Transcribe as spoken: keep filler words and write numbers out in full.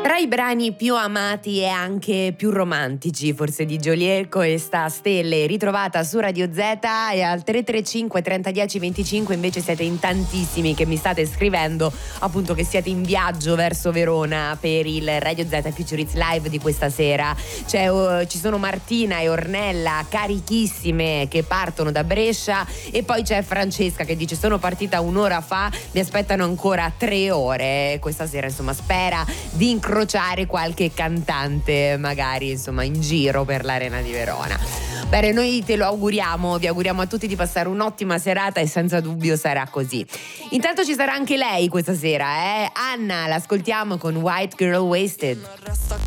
Tra i brani più amati e anche più romantici forse di Geolier, questa Stelle ritrovata su Radio Z, e al tre tre cinque trenta dieci venticinque invece siete in tantissimi che mi state scrivendo appunto che siete in viaggio verso Verona per il Radio Z Future Hits Live di questa sera. C'è, uh, ci sono Martina e Ornella carichissime che partono da Brescia, e poi c'è Francesca che dice: sono partita un'ora fa, mi aspettano ancora tre ore questa sera. Insomma, spera di incrociare qualche cantante magari insomma in giro per l'Arena di Verona. Bene, noi te lo auguriamo, vi auguriamo a tutti di passare un'ottima serata, e senza dubbio sarà così. Intanto ci sarà anche lei questa sera, eh? Anna, l'ascoltiamo con White Girl Wasted.